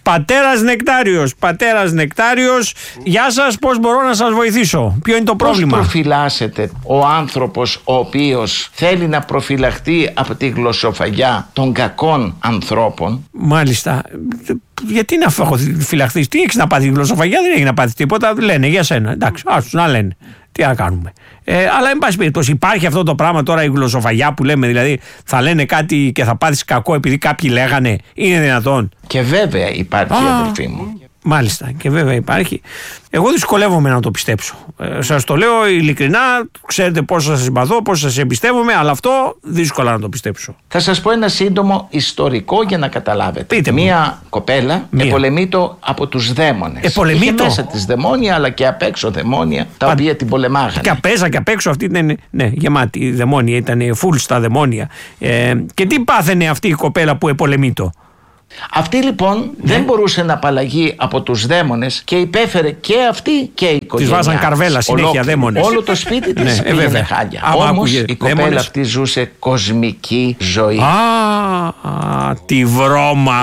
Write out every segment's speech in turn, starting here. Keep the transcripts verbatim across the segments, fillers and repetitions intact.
Πατέρας Νεκτάριος, πατέρας Νεκτάριος, γεια σας, πώς μπορώ να σας βοηθήσω, ποιο είναι το πρόβλημα? Πώς προφυλάσσεται ο άνθρωπος ο οποίος θέλει να προφυλαχτεί από τη γλωσσοφαγιά των κακών ανθρώπων? Μάλιστα. Γιατί να φυλαχθείς, τι έχεις να πάθει? Η γλωσσοφαγιά δεν έχει να πάθει τίποτα, λένε για σένα. Εντάξει, άσους να λένε. Τι να κάνουμε. Ε, αλλά εν πάση περιπτώσει, υπάρχει αυτό το πράγμα τώρα, η γλωσσοφαγιά που λέμε, δηλαδή θα λένε κάτι και θα πάθεις κακό επειδή κάποιοι λέγανε, είναι δυνατόν? Και βέβαια υπάρχει, Α, αδελφοί μου. Μάλιστα, και βέβαια υπάρχει. Εγώ δυσκολεύομαι να το πιστέψω. Ε, σας το λέω ειλικρινά, ξέρετε πόσο σας συμπαθώ, πόσο σας εμπιστεύομαι, αλλά αυτό δύσκολα να το πιστέψω. Θα σας πω ένα σύντομο ιστορικό για να καταλάβετε. Πείτε μου. Μία κοπέλα Μία. επολεμείτο από τους δαίμονες. Επολεμείτο. Είχε μέσα της δαιμόνια, αλλά και απ' έξω δαιμόνια, τα Πα... οποία την πολεμάγανε. Και απ' έξω και απ' έξω αυτή ήταν, ναι, γεμάτη η δαιμόνια, ήταν φουλ στα δαιμόνια. Ε, και τι πάθαινε αυτή η κοπέλα που επολεμείτο? Αυτή λοιπόν ναι. δεν μπορούσε να απαλλαγεί από τους δαίμονες και υπέφερε και αυτή και η οικογένειά. Της βάζαν καρβέλα συνέχεια δαίμονες. Όλο το σπίτι της ναι, πήγαινε χάλια. Όμως η κοπέλα δαίμονες. αυτή ζούσε κοσμική ζωή. Α, α τη βρώμα.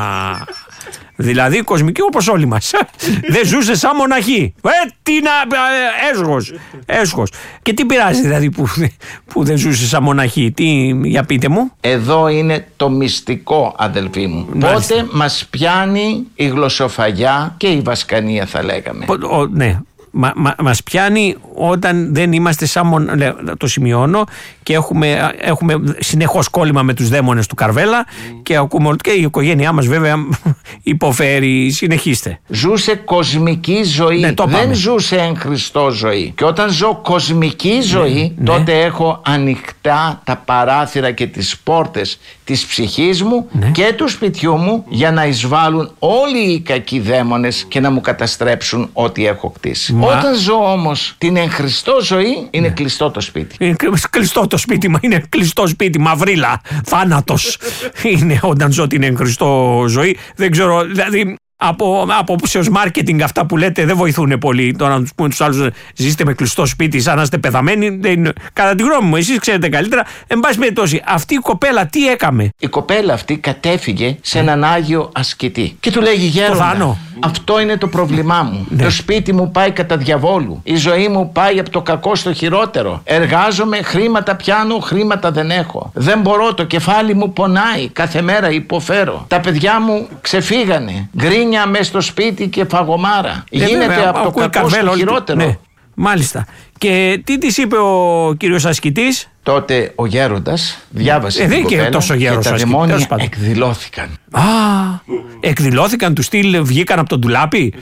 Δηλαδή κοσμική όπως όλοι μας. Δεν ζούσε σαν μοναχή. Ε, τι να... Έσχος. Έσχος. Και τι πειράζει δηλαδή που, που δεν ζούσε σαν μοναχή? Τι, για πείτε μου. Εδώ είναι το μυστικό, αδελφοί μου. Μάλιστα. Πότε μας πιάνει η γλωσσοφαγιά και η βασκανία, θα λέγαμε? Ο, ναι. Μα, μα, μας πιάνει όταν δεν είμαστε σαν μον... το σημειώνω και έχουμε, έχουμε συνεχώς κόλλημα με τους δαίμονες του Καρβέλα mm. και, ακούμε, και η οικογένειά μας βέβαια υποφέρει. Συνεχίστε. Ζούσε κοσμική ζωή, ναι, δεν ζούσε εν Χριστώ ζωή. Και όταν ζω κοσμική ζωή ναι, τότε ναι. έχω ανοιχτά τα παράθυρα και τις πόρτες της ψυχής μου ναι. και του σπιτιού μου για να εισβάλλουν όλοι οι κακοί δαίμονες και να μου καταστρέψουν ό,τι έχω κτίσει. Μα... Όταν ζω όμως την εν Χριστώ ζωή είναι ναι. κλειστό το σπίτι. Είναι κλειστό το σπίτι, μα είναι κλειστό σπίτι, μαυρίλα, θάνατος είναι όταν ζω την εν Χριστώ ζωή. Δεν ξέρω, δηλαδή από άποψεως μάρκετινγκ αυτά που λέτε δεν βοηθούν πολύ. Τώρα να τους πούμε τους άλλους ζήστε με κλειστό σπίτι σαν να είστε πεθαμένοι, δεν, κατά τη γνώμη μου, εσείς ξέρετε καλύτερα. Εν πάση περιπτώσει, αυτή η κοπέλα τι έκαμε? Η κοπέλα αυτή κατέφυγε σε έναν Άγιο ασκητή και του λέγει γέροντα, αυτό είναι το πρόβλημά μου. Ναι. Το σπίτι μου πάει κατά διαβόλου. Η ζωή μου πάει από το κακό στο χειρότερο. Εργάζομαι, χρήματα πιάνω, χρήματα δεν έχω. Δεν μπορώ, το κεφάλι μου πονάει. Κάθε μέρα υποφέρω. Τα παιδιά μου ξεφύγανε. Γκρίνια μες στο σπίτι και φαγωμάρα. Ε, Γίνεται βέβαια, από το κακό στο χειρότερο. Ναι. Μάλιστα. Και τι της είπε ο κύριος ασκητής? Τότε ο γέροντας διάβασε ε, την κοπέλα και, τόσο γέρος, και τα δαιμόνια εκδηλώθηκαν. Α, εκδηλώθηκαν του στυλ, βγήκαν από τον ντουλάπι,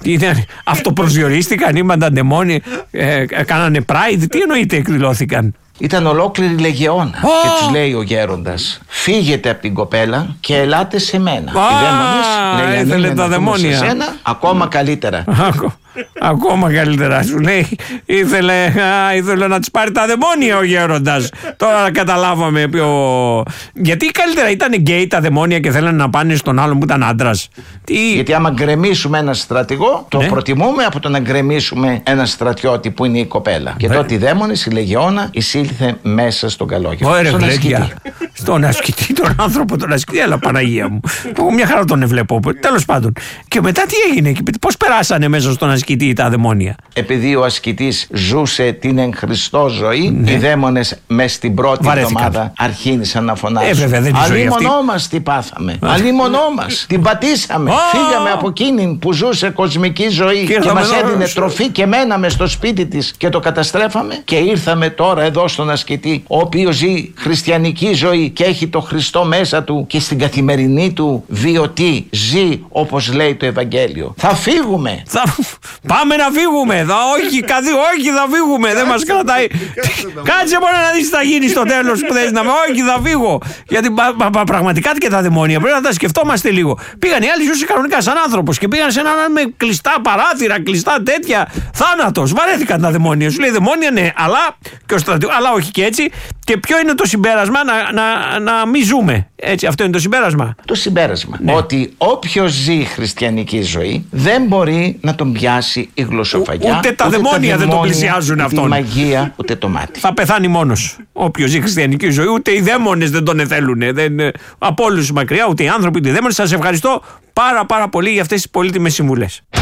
αυτοπροσδιορίστηκαν, είπαν τα δαιμόνια, ε, κάνανε pride, τι εννοείται εκδηλώθηκαν? Ήταν ολόκληρη λεγεώνα. Oh! Και τους λέει ο γέροντας, φύγετε από την κοπέλα και ελάτε σε μένα. Ah! Οι δαίμονες, λέει, ήθελε τα δαιμόνια. Σε σένα, ακόμα καλύτερα. Ακόμα καλύτερα, σου λέει. Ήθελε, α, ήθελε να τις πάρει τα δαιμόνια ο γέροντας. Τώρα καταλάβαμε ποιο. Γιατί καλύτερα ήταν γκέι τα δαιμόνια και θέλανε να πάνε στον άλλον που ήταν άντρας? Τι... Γιατί άμα γκρεμίσουμε έναν στρατηγό, το ναι. προτιμούμε από το να γκρεμίσουμε έναν στρατιώτη που είναι η κοπέλα. Και ναι. τότε οι δαίμονες, η λεγεώνα, εισήλθε μέσα στον καλόγερο. Ωραία, στον ασκητή. Στον ασκητή, τον άνθρωπο, τον ασκητή, αλλά Παναγία μου. Εγώ μια χαρά τον βλέπω. Τέλος πάντων. Και μετά τι έγινε, πώς περάσανε μέσα στον ασκητή τα δαιμόνια? Επειδή ο ασκητής ζούσε την εν Χριστώ ζωή, ναι. οι δαίμονες μες στην πρώτη εβδομάδα αρχίνησαν να φωνάζουν. Ε, Αλλήμονό μας τι πάθαμε. Αλλήμονό μας την πατήσαμε. Oh! Φύγαμε από εκείνην που ζούσε κοσμική ζωή και, και μας έδινε τροφή και μέναμε στο σπίτι της και το καταστρέφαμε. Και ήρθαμε τώρα εδώ στον ασκητή, ο οποίος ζει χριστιανική ζωή και έχει το Χριστό μέσα του και στην καθημερινή του βιωτή ζει όπως λέει το Ευαγγέλιο. Θα φύγουμε. Θα... Πάμε να φύγουμε. Θα, όχι, καθί, όχι, θα φύγουμε. Δεν μας κρατάει. Κάτσε μόνο να δεις τι θα γίνει στο τέλος που θες να με. Όχι, θα φύγω. Γιατί πα, πα, πα, πραγματικά και τα δαιμόνια πρέπει να τα σκεφτόμαστε λίγο. Πήγαν οι άλλοι, ζούσε κανονικά σαν άνθρωπος και πήγαν σε έναν με κλειστά παράθυρα, κλειστά τέτοια. Θάνατος. Βαρέθηκαν τα δαιμόνια. Σου λέει δαιμόνια, ναι, αλλά, και ο στρατιώ, αλλά όχι και έτσι. Και ποιο είναι το συμπέρασμα? Να, να, να, να μην ζούμε. Έτσι, αυτό είναι το συμπέρασμα. Το συμπέρασμα. Ναι. Ότι όποιος ζει χριστιανική ζωή δεν μπορεί να τον πιάσει η γλωσσοφαγιά. Ούτε τα ούτε δαιμόνια τα δεν τον πλησιάζουν αυτόν. Ούτε η μαγεία, ούτε το μάτι. Θα πεθάνει μόνος. Όποιος ζει χριστιανική ζωή, ούτε οι δαίμονες δεν τον εθέλουν. Δεν, από όλους μακριά, ούτε οι άνθρωποι, ούτε οι δαίμονες. Σας ευχαριστώ πάρα πάρα πολύ για αυτές τις πολύτιμες συμβουλές.